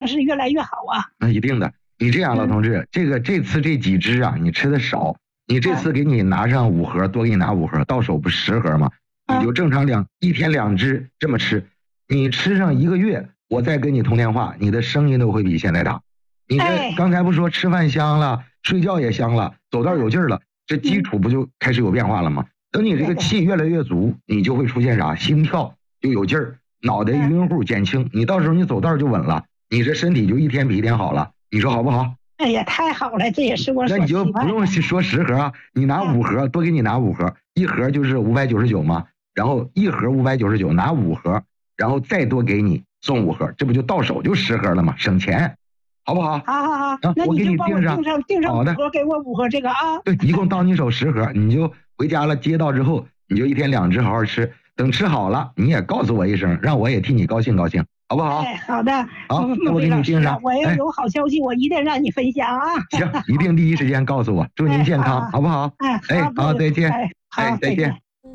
是越来越好啊。 那一定的。你这样，老同志，这次这几只啊，你吃的少，你这次给你拿上5盒，多给你拿5盒，到手不10盒吗？你就正常一天2只这么吃，你吃上1个月，我再跟你通电话，你的声音都会比现在大。你这刚才不说吃饭香了，睡觉也香了，走道有劲儿了，这基础不就开始有变化了吗？等你这个气越来越足，你就会出现啥？心跳就有劲儿，脑袋晕乎减轻，你到时候你走道就稳了，你这身体就一天比一天好了，你说好不好？ 哎呀，太好了，这也是我所那你就不用说10盒啊，你拿5盒，多给你拿5盒，1盒就是599嘛，然后1盒599，拿5盒，然后再多给你送5盒，这不就到手就10盒了吗？省钱，好不好？ 好，那你就帮我订上5盒，给我5盒这个啊。 对，一共到你手10盒，你就回家了，接到之后你就一天2只好好吃，等吃好了你也告诉我一声，让我也替你高兴高兴。好不好？ 哎，好的。 好，那我给你订上。 我要有好消息，我一定让你分享啊。 行，一定第一时间告诉我。祝您健康，好不好？好，再见。 好， 再见。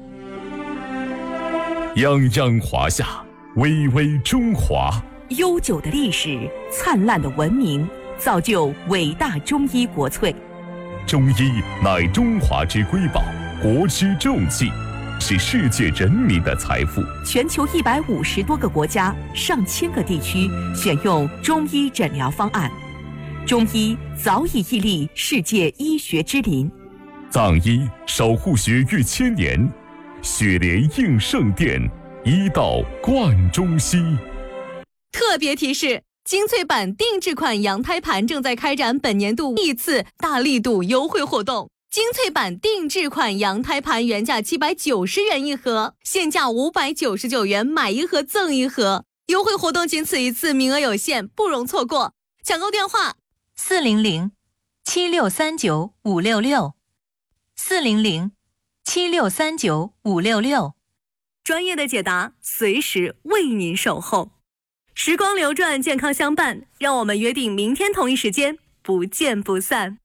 泱泱华夏，巍巍中华。 悠久的历史，灿烂的文明，造就伟大中医国粹。 中医乃中华之瑰宝，国之重器。是世界人民的财富。 全球150多个国家、上千个地区选用中医诊疗方案，中医早已屹立世界医学之林。 藏医守护学逾1000年，雪莲应圣殿，医道贯中西。 特别提示：精粹版定制款羊胎盘正在开展本年度第1次大力度优惠活动。精粹版定制款羊胎盘原价790元1盒，现价599元买1盒赠1盒。优惠活动仅此一次，名额有限，不容错过。抢购电话 400-7639-566，400-7639-566， 专业的解答，随时为您守候。时光流转，健康相伴，让我们约定明天同一时间不见不散。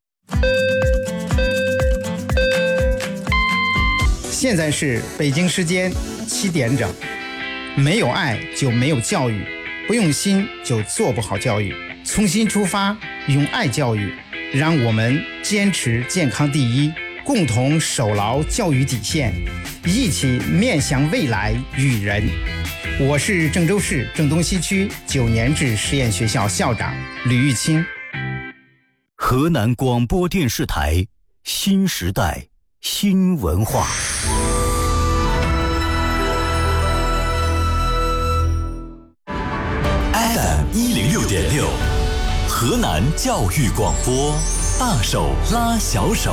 现在是北京时间7点整。没有爱就没有教育，不用心就做不好教育。从心出发，用爱教育，让我们坚持健康第一，共同守牢教育底线，一起面向未来育人。我是郑州市郑东西区9年制实验学校校长吕玉清。 河南广播电视台新时代新文化。FM106.6，河南教育广播，大手拉小手。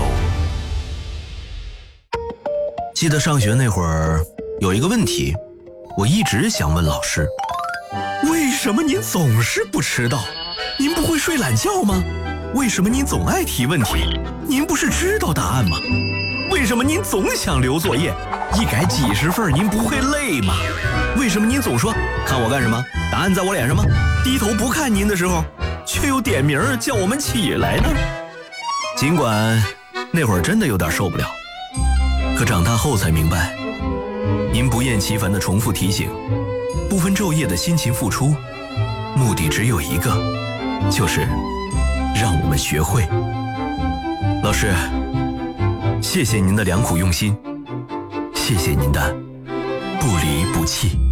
记得上学那会儿，有一个问题，我一直想问老师：为什么您总是不迟到？您不会睡懒觉吗？为什么您总爱提问题？您不是知道答案吗？为什么您总想留作业？一改几十份您不会累吗？为什么您总说看我干什么？答案在我脸上吗？低头不看您的时候，却又点名叫我们起来呢？尽管那会儿真的有点受不了，可长大后才明白，您不厌其烦的重复提醒，不分昼夜的辛勤付出，目的只有一个，就是让我们学会。老师，谢谢您的良苦用心，谢谢您的不离不弃。